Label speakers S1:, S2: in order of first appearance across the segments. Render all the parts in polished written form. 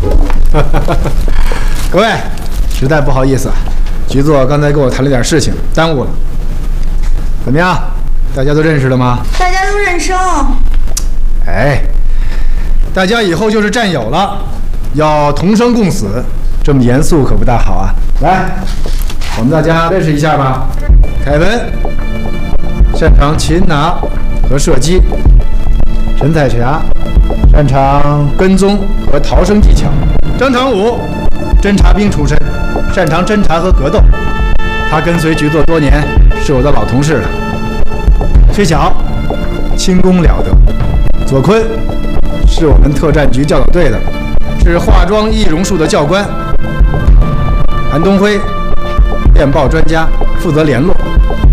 S1: 各位，实在不好意思，局座刚才跟我谈了点事情，耽误了。怎么样？大家都认识了吗？
S2: 大家都认生。
S1: 哎，大家以后就是战友了，要同生共死，这么严肃可不大好啊。来，我们大家认识一下吧。凯文擅长擒拿和射击，陈彩霞擅长跟踪和逃生技巧，张长武侦察兵出身，擅长侦察和格斗，他跟随局座多年，是我的老同事了。崔晓轻功了得，左坤是我们特战局教导队的，是化妆易容术的教官。韩东辉电报专家，负责联络。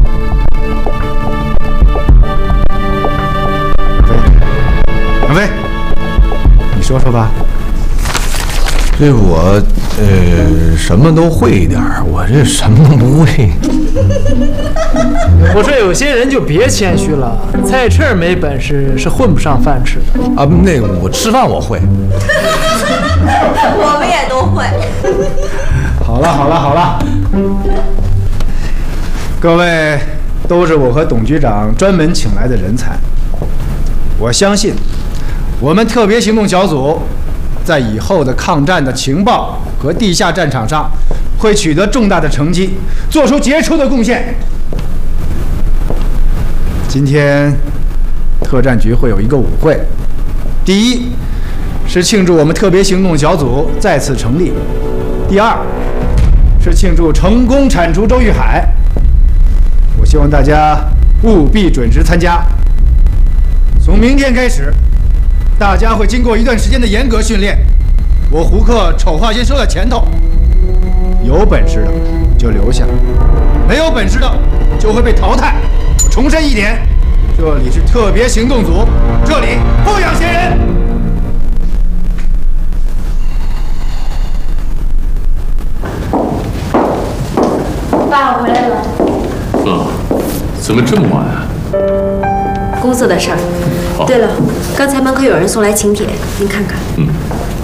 S1: 杨飞，你说说吧。
S3: 这我什么都会一点，我这什么都不会。
S4: 我说有些人就别谦虚了，菜翅没本事是混不上饭吃的
S3: 啊。那个我吃饭我会，
S2: 我们也都会。
S1: 好了，各位都是我和董局长专门请来的人才，我相信我们特别行动小组在以后的抗战的情报和地下战场上会取得重大的成绩，做出杰出的贡献。今天特战局会有一个舞会，第一是庆祝我们特别行动小组再次成立，第二是庆祝成功铲除周玉海。我希望大家务必准时参加。从明天开始，大家会经过一段时间的严格训练，我胡克丑话先说在前头，有本事的就留下，没有本事的就会被淘汰。我重申一点，这里是特别行动组，这里不养闲人。
S5: 爸，我回来了。
S6: 怎么这么晚啊？
S5: 公司的事儿。对了，刚才门口有人送来请帖，您看看。